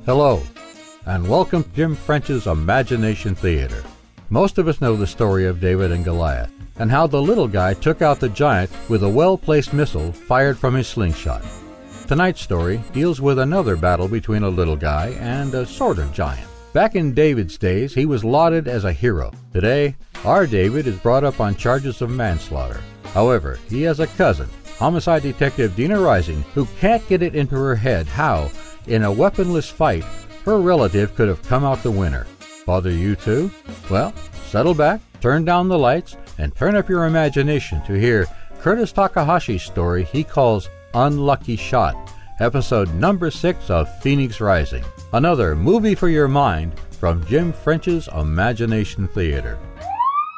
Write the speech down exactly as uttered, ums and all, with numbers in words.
Hello, and welcome to Jim French's Imagination Theater. Most of us know the story of David and Goliath, and how the little guy took out the giant with a well-placed missile fired from his slingshot. Tonight's story deals with another battle between a little guy and a sort of giant. Back in David's days, he was lauded as a hero. Today, our David is brought up on charges of manslaughter. However, he has a cousin, homicide detective Dina Rising, who can't get it into her head how, in a weaponless fight, her relative could have come out the winner. Bother you too? Well, settle back, turn down the lights, and turn up your imagination to hear Curtis Takahashi's story he calls Unlucky Shot, episode number six of Phoenix Rising. Another movie for your mind from Jim French's Imagination Theater.